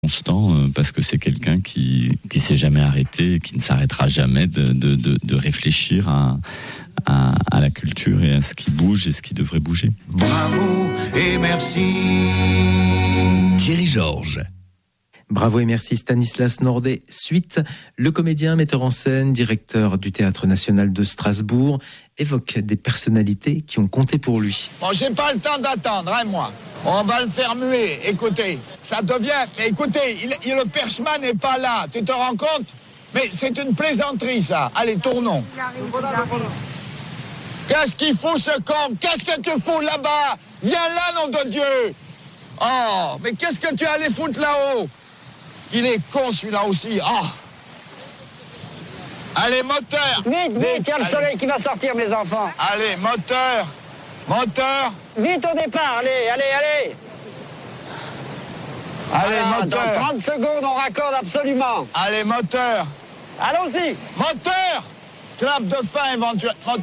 constant parce que c'est quelqu'un qui s'est jamais arrêté, qui ne s'arrêtera jamais de réfléchir à la culture et à ce qui bouge et ce qui devrait bouger. Bravo et merci. Thierry Georges. Bravo et merci Stanislas Nordet. Suite, le comédien, metteur en scène, directeur du Théâtre National de Strasbourg, évoque des personnalités qui ont compté pour lui. Bon, j'ai pas le temps d'attendre, moi. On va le faire muer. Écoutez, ça devient... Mais écoutez, le perchman n'est pas là. Tu te rends compte? Mais c'est une plaisanterie, ça. Allez, tournons. Qu'est-ce qu'il fout, ce con? Qu'est-ce que tu fous là-bas? Viens là, nom de Dieu! Oh, mais qu'est-ce que tu allais foutre là-haut? Il est con, celui-là aussi. Oh. Allez, moteur! Vite, il y a le soleil qui va sortir, mes enfants. Allez, moteur! Moteur! Vite au départ, allez! Allez, voilà, moteur! Dans 30 secondes, on raccorde absolument. Allez, moteur! Allons-y! Moteur! Clap de fin, éventuellement.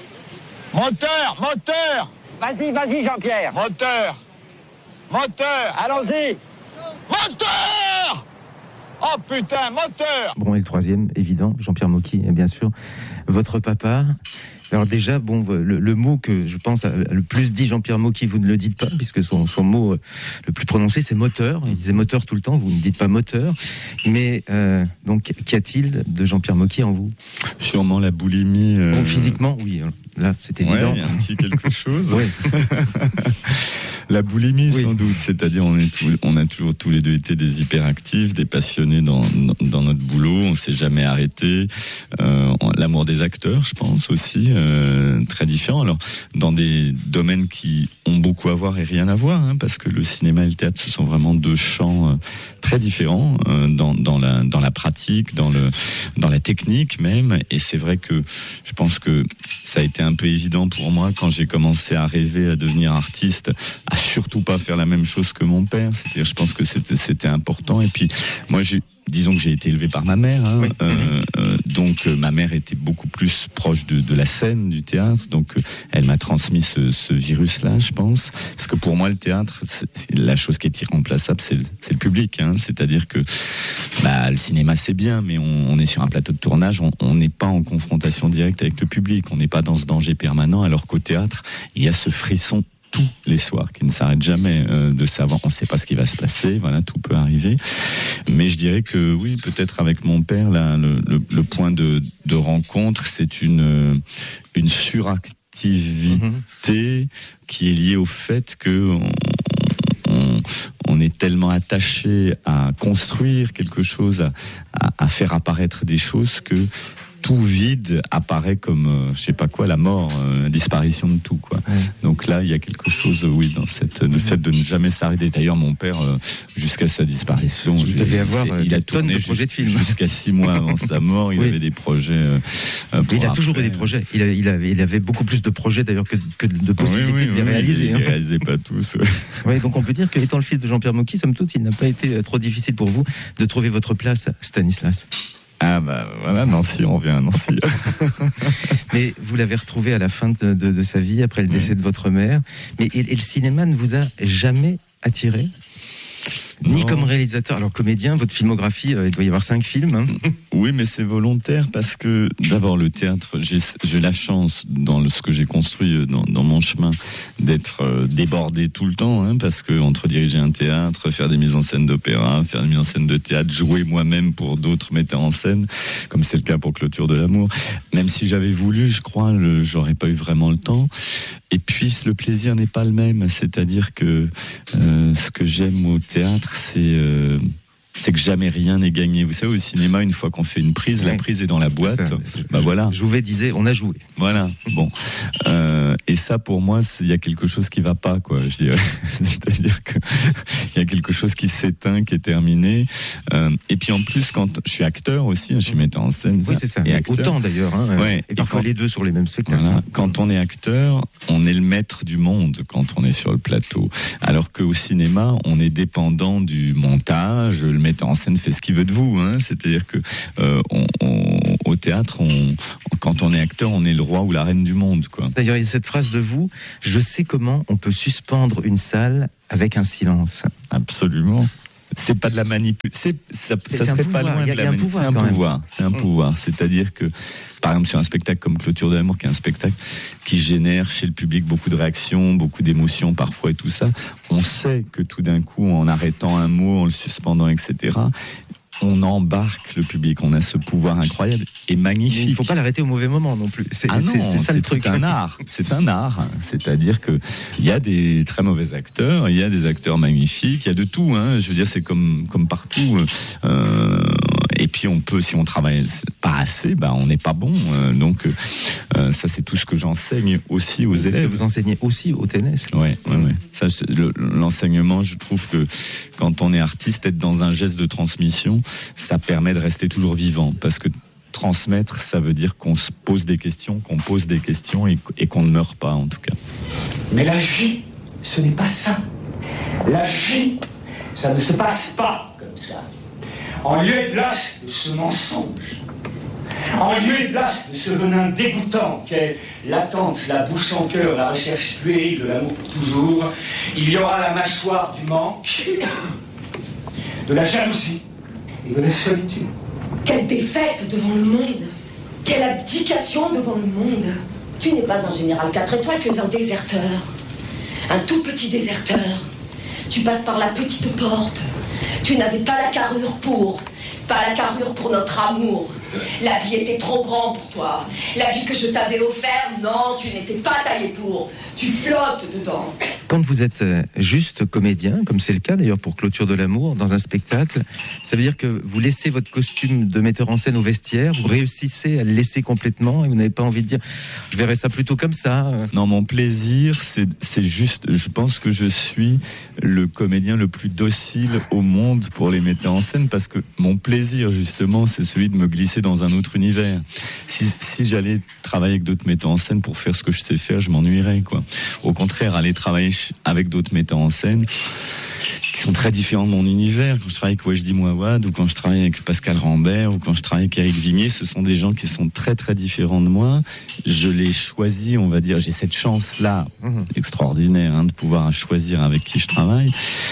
Moteur! Vas-y, Jean-Pierre. Moteur! Allons-y! Moteur! Oh putain, moteur! Bon, et le troisième, évident, Jean-Pierre Mocky, et bien sûr, votre papa. Alors déjà, bon, le mot que je pense le plus dit Jean-Pierre Mocky, vous ne le dites pas, puisque son mot le plus prononcé, c'est moteur. Il disait moteur tout le temps, vous ne dites pas moteur. Mais donc, qu'y a-t-il de Jean-Pierre Mocky en vous? Sûrement la boulimie. Bon, physiquement, oui, là, c'est évident. Ouais, un petit quelque chose. Oui. La boulimie, oui. Sans doute. C'est-à-dire, on a toujours tous les deux été des hyperactifs, des passionnés dans notre boulot. On s'est jamais arrêté. L'amour des acteurs, je pense aussi, très différent. Alors, dans des domaines qui ont beaucoup à voir et rien à voir, parce que le cinéma et le théâtre, ce sont vraiment deux champs très différents dans la pratique, dans la technique même. Et c'est vrai que je pense que ça a été un peu évident pour moi quand j'ai commencé à rêver à devenir artiste, à surtout pas faire la même chose que mon père. C'est-à-dire, je pense que c'était important. Et puis, moi, disons que j'ai été élevé par ma mère, oui. Donc ma mère était beaucoup plus proche de la scène, du théâtre, donc elle m'a transmis ce virus-là, je pense, parce que pour moi le théâtre, c'est la chose qui est irremplaçable, c'est le public, c'est-à-dire que le cinéma c'est bien, mais on est sur un plateau de tournage, on n'est pas en confrontation directe avec le public, on n'est pas dans ce danger permanent, alors qu'au théâtre, il y a ce frisson tous les soirs, qui ne s'arrête jamais de savoir, on ne sait pas ce qui va se passer, voilà, tout peut arriver. Mais je dirais que oui, peut-être avec mon père, là, le point de rencontre, c'est une suractivité qui est liée au fait que on est tellement attaché à construire quelque chose, à faire apparaître des choses que tout vide apparaît comme, je sais pas quoi, la mort, la disparition de tout, quoi. Ouais. Donc là, il y a quelque chose, oui, dans le fait de ne jamais s'arrêter. D'ailleurs, mon père, jusqu'à sa disparition, il a tourné jusqu'à 6 mois avant sa mort. Il avait des projets. Il a toujours eu des projets. Il avait beaucoup plus de projets d'ailleurs que de possibilités de les réaliser. Il les réalisait pas tous. Ouais. Oui, donc on peut dire qu'étant le fils de Jean-Pierre Mocky, somme toute, il n'a pas été trop difficile pour vous de trouver votre place, Stanislas. Ah voilà, Nancy, on revient à Nancy. Mais vous l'avez retrouvé à la fin de sa vie, après le décès de votre mère. Mais et le cinéma ne vous a jamais attiré ? Ni comme réalisateur, alors comédien, votre filmographie, il doit y avoir 5 films. Oui, mais c'est volontaire parce que d'abord le théâtre, j'ai la chance dans ce que j'ai construit dans mon chemin d'être débordé tout le temps, parce que entre diriger un théâtre, faire des mises en scène d'opéra, faire des mises en scène de théâtre, jouer moi-même pour d'autres metteurs en scène, comme c'est le cas pour Clôture de l'amour. Même si j'avais voulu, je crois, j'aurais pas eu vraiment le temps. Et puis le plaisir n'est pas le même, c'est-à-dire que ce que j'aime au théâtre, c'est que jamais rien n'est gagné. Vous savez, au cinéma, une fois qu'on fait une prise, la prise est dans la boîte. Voilà. Jouvet disait, on a joué. Voilà. Bon. Et ça, pour moi, il y a quelque chose qui va pas, quoi. Je dirais. C'est-à-dire que il y a quelque chose qui s'éteint, qui est terminé. Et puis en plus, quand je suis acteur aussi, je suis metteur en scène. Oui, c'est ça. Et acteur. Autant d'ailleurs. Ouais. Et parfois les deux sur les mêmes spectacles. Voilà. Quand on est acteur, on est le maître du monde quand on est sur le plateau. Alors qu'au cinéma, on est dépendant du montage. Le metteur en scène fait ce qu'il veut de vous. C'est-à-dire que au théâtre, quand on est acteur, on est le roi ou la reine du monde, quoi. D'ailleurs, il y a cette phrase de vous: je sais comment on peut suspendre une salle avec un silence. Absolument. c'est pas de la manipulation. Ça serait pas loin de la manipulation. C'est un pouvoir. C'est un pouvoir. C'est-à-dire que, par exemple, sur un spectacle comme Clôture de l'amour, qui est un spectacle qui génère chez le public beaucoup de réactions, beaucoup d'émotions parfois et tout ça, on sait que tout d'un coup, en arrêtant un mot, en le suspendant, etc., on embarque le public. On a ce pouvoir incroyable et magnifique. Il ne faut pas l'arrêter au mauvais moment non plus. C'est ça le truc. C'est un art. C'est un art. C'est-à-dire que il y a des très mauvais acteurs, il y a des acteurs magnifiques, il y a de tout. Je veux dire, c'est comme partout. Et puis on peut, si on travaille pas assez, on n'est pas bon. Donc ça, c'est tout ce que j'enseigne aussi aux élèves. Parce que vous enseignez aussi au TNS. Ouais. Ça, l'enseignement, je trouve que quand on est artiste, être dans un geste de transmission, ça permet de rester toujours vivant. Parce que transmettre, ça veut dire qu'on se pose des questions, qu'on pose des questions et qu'on ne meurt pas, en tout cas. Mais la vie, ce n'est pas ça. La vie, ça ne se passe pas comme ça. En lieu et place de ce mensonge, en lieu et place de ce venin dégoûtant qu'est l'attente, la bouche en cœur, la recherche puérile de l'amour pour toujours, il y aura la mâchoire du manque, de la jalousie et de la solitude. Quelle défaite devant le monde! Quelle abdication devant le monde! Tu n'es pas un général 4 étoiles, tu es un déserteur. Un tout petit déserteur. Tu passes par la petite porte. Tu n'avais pas la carrure pour. Pas la carrure pour notre amour. La vie était trop grande pour toi. La vie que je t'avais offerte, non, tu n'étais pas taillé pour. Tu flottes dedans. Quand vous êtes juste comédien, comme c'est le cas d'ailleurs pour Clôture de l'amour, dans un spectacle, ça veut dire que vous laissez votre costume de metteur en scène au vestiaire, vous réussissez à le laisser complètement et vous n'avez pas envie de dire « je verrais ça plutôt comme ça ». Non, mon plaisir, c'est juste, je pense que je suis le comédien le plus docile au monde pour les metteurs en scène, parce que mon plaisir, justement, c'est celui de me glisser dans un autre univers. Si j'allais travailler avec d'autres metteurs en scène pour faire ce que je sais faire, je m'ennuierais, quoi. Au contraire, aller travailler avec d'autres metteurs en scène qui sont très différents de mon univers. Quand je travaille avec Wajdi Mouawad, ou quand je travaille avec Pascal Rambert, ou quand je travaille avec Éric Vignier, ce sont des gens qui sont très très différents de moi. Je les choisis, on va dire, j'ai cette chance-là extraordinaire de pouvoir choisir avec qui je travaille.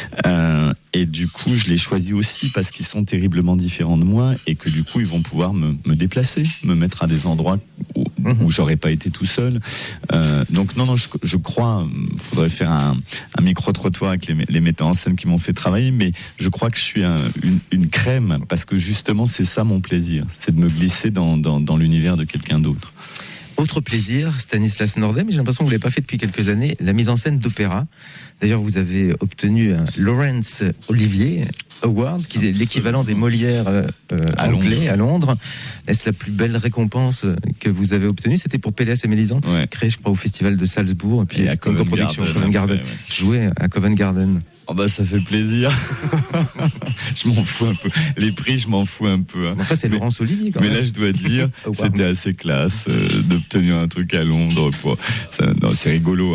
Et du coup, je les choisis aussi parce qu'ils sont terriblement différents de moi et que du coup, ils vont pouvoir me déplacer, me mettre à des endroits où j'aurais pas été tout seul. Donc non, je crois, faudrait faire un micro-trottoir avec les metteurs en scène qui m'ont fait travailler, mais je crois que je suis une crème, parce que justement, c'est ça mon plaisir, c'est de me glisser dans l'univers de quelqu'un d'autre. Autre plaisir, Stanislas Nordet, mais j'ai l'impression que vous ne l'avez pas fait depuis quelques années, la mise en scène d'opéra. D'ailleurs, vous avez obtenu un Laurence Olivier Award, qui est l'équivalent des Molières anglais à Londres. Est-ce la plus belle récompense que vous avez obtenue? C'était pour Péléas et Mélisande, créé, je crois, au Festival de Salzbourg, et puis à Covent Garden. Joué à Covent Garden. Oh bah ça fait plaisir. Je m'en fous un peu. Les prix, je m'en fous un peu. Enfin, c'est Laurence Olivier quand même. Mais là, je dois dire, c'était assez classe d'obtenir un truc à Londres. Non, c'est rigolo.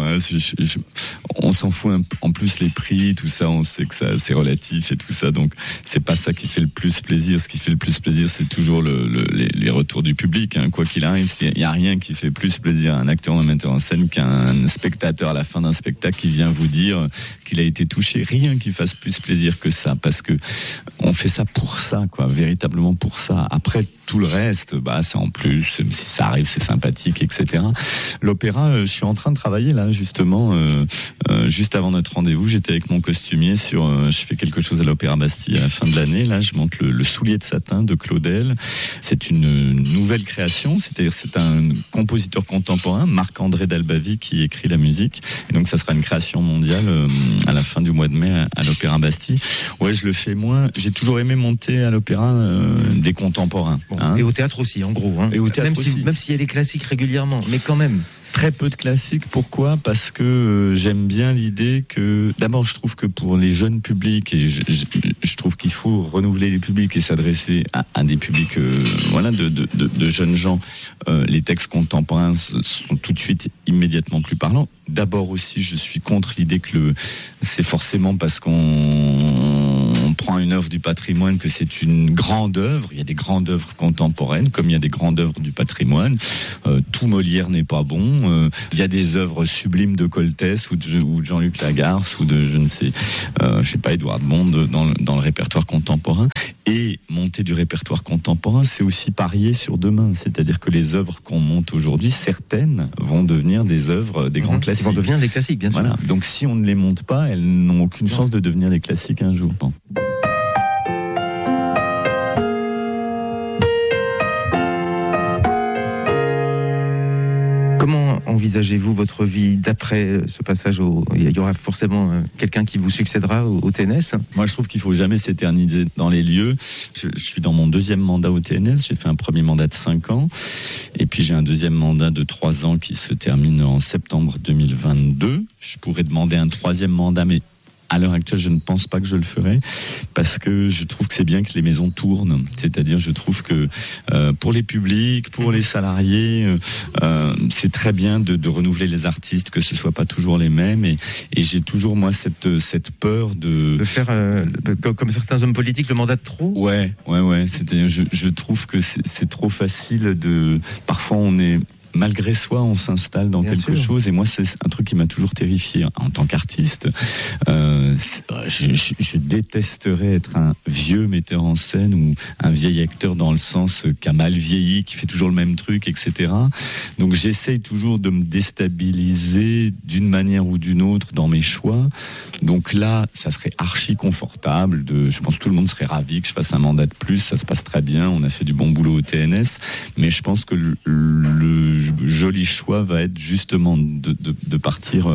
On s'en fout en plus, les prix, tout ça, on sait que ça, c'est relatif et tout ça. Donc, c'est pas ça qui fait le plus plaisir. Ce qui fait le plus plaisir, c'est toujours les retours du public. Quoi qu'il arrive, il n'y a rien qui fait plus plaisir à un acteur ou un metteur en scène qu'un spectateur à la fin d'un spectacle qui vient vous dire qu'il a été touché. Rien qui fasse plus plaisir que ça, parce que on fait ça pour ça, véritablement pour ça. Après, tout le reste, c'est en plus, si ça arrive, c'est sympathique, etc. L'opéra, je suis en train de travailler là, justement, juste avant notre rendez-vous, j'étais avec mon costumier je fais quelque chose à l'Opéra Bastille à la fin de l'année. Là, je monte le Soulier de satin de Claudel. C'est une nouvelle création, c'est-à-dire c'est un compositeur contemporain, Marc-André Dalbavie, qui écrit la musique. Et donc, ça sera une création mondiale à la fin du mois de mai à l'Opéra Bastille. Ouais, je le fais moins. J'ai toujours aimé monter à l'opéra des contemporains. Et au théâtre aussi, en gros. Et au théâtre même s'il y a des classiques régulièrement, mais quand même. Très peu de classiques. Pourquoi ? Parce que j'aime bien l'idée que, d'abord, je trouve que pour les jeunes publics, et je trouve qu'il faut renouveler les publics et s'adresser à des publics de jeunes gens, les textes contemporains sont tout de suite immédiatement plus parlants. D'abord aussi, je suis contre l'idée que c'est forcément parce qu'on prend une œuvre du patrimoine, que c'est une grande œuvre. Il y a des grandes œuvres contemporaines, comme il y a des grandes œuvres du patrimoine. Tout Molière n'est pas bon. Il y a des œuvres sublimes de Coltès ou de Jean-Luc Lagarce ou de, je ne sais pas, Édouard de Monde dans le répertoire contemporain. Et monter du répertoire contemporain, c'est aussi parier sur demain. C'est-à-dire que les œuvres qu'on monte aujourd'hui, certaines vont devenir des œuvres, des grands classiques. Ils vont devenir des classiques, bien sûr. Voilà. Donc si on ne les monte pas, elles n'ont aucune chance de devenir des classiques un jour. Bon. Comment envisagez-vous votre vie d'après ce passage il y aura forcément quelqu'un qui vous succédera au TNS? Moi, je trouve qu'il faut jamais s'éterniser dans les lieux. Je suis dans mon 2e mandat au TNS. J'ai fait un premier mandat de 5 ans. Et puis, j'ai un 2e mandat de 3 ans qui se termine en septembre 2022. Je pourrais demander un 3e mandat, mais à l'heure actuelle, je ne pense pas que je le ferai parce que je trouve que c'est bien que les maisons tournent. C'est-à-dire, je trouve que pour les publics, pour les salariés, c'est très bien de renouveler les artistes, que ce soit pas toujours les mêmes. Et j'ai toujours, moi, cette peur de faire, comme certains hommes politiques, le mandat de trop. Ouais. C'est-à-dire, je trouve que c'est trop facile de. Parfois, malgré soi, on s'installe dans quelque chose. Et moi, c'est un truc qui m'a toujours terrifié en tant qu'artiste. Je détesterais être un vieux metteur en scène ou un vieil acteur dans le sens qui a mal vieilli, qui fait toujours le même truc, etc. Donc, j'essaye toujours de me déstabiliser d'une manière ou d'une autre dans mes choix. Donc là, ça serait archi confortable. Je pense que tout le monde serait ravi que je fasse un mandat de plus. Ça se passe très bien. On a fait du bon boulot au TNS. Mais je pense que le joli choix va être justement de partir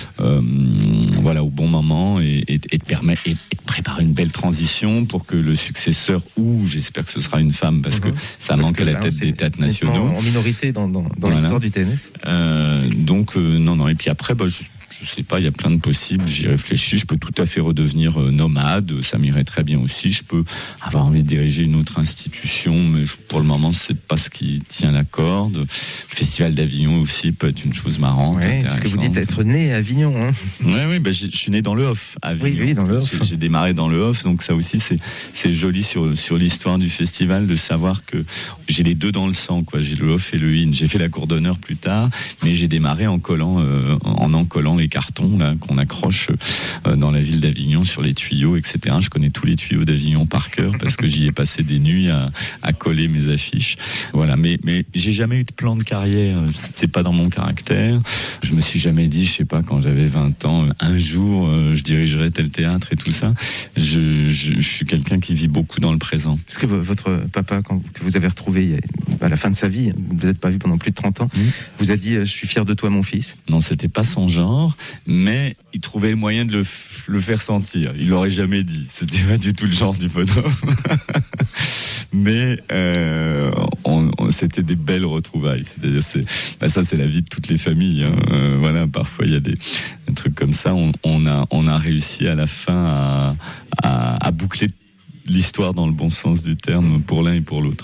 au bon moment et de préparer une belle transition pour que le successeur, ou j'espère que ce sera une femme parce que ça manque à la tête des théâtres nationaux, en minorité dans l'histoire du TNS. Non, et puis après je sais pas, il y a plein de possibles, j'y réfléchis, je peux tout à fait redevenir nomade, ça m'irait très bien aussi, je peux avoir envie de diriger une autre institution, mais pour le moment, c'est pas ce qui tient la corde. Le Festival d'Avignon aussi peut être une chose marrante, intéressante. Parce que vous dites être né à Avignon. Hein. Oui, je suis né dans le Off, à Avignon. Oui, dans le Off. J'ai démarré dans le Off, donc ça aussi, c'est joli sur l'histoire du festival de savoir que j'ai les deux dans le sang, quoi. J'ai le Off et le In. J'ai fait la cour d'honneur plus tard, mais j'ai démarré en collant les cartons là qu'on accroche dans la ville d'Avignon sur les tuyaux, etc. Je connais tous les tuyaux d'Avignon par cœur parce que j'y ai passé des nuits à coller mes affiches. Voilà, mais j'ai jamais eu de plan de carrière. C'est pas dans mon caractère. Je me suis jamais dit, je sais pas, quand j'avais 20 ans, un jour je dirigerai tel théâtre et tout ça. Je suis quelqu'un qui vit beaucoup dans le présent. Est-ce que votre papa, que vous avez retrouvé à la fin de sa vie, vous n'êtes pas vu pendant plus de 30 ans, vous a dit je suis fier de toi mon fils? Non, c'était pas son genre, mais il trouvait le moyen de le faire sentir. Il l'aurait jamais dit. C'était pas du tout le genre du bonhomme. Mais c'était des belles retrouvailles. C'est-à-dire, ça, c'est la vie de toutes les familles. Hein. Voilà, parfois il y a des trucs comme ça. On a réussi à la fin à boucler l'histoire dans le bon sens du terme pour l'un et pour l'autre.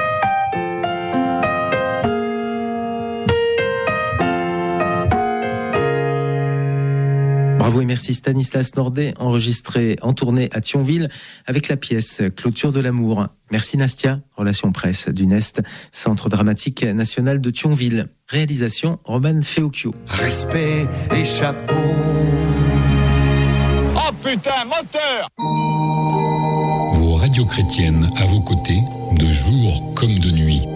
Bravo et merci Stanislas Nordet, enregistré en tournée à Thionville avec la pièce Clôture de l'amour. Merci Nastia, relation presse du Nest, Centre dramatique national de Thionville. Réalisation Roman Feocchio. Respect et chapeau. Oh putain, moteur! Vos radios chrétiennes à vos côtés, de jour comme de nuit.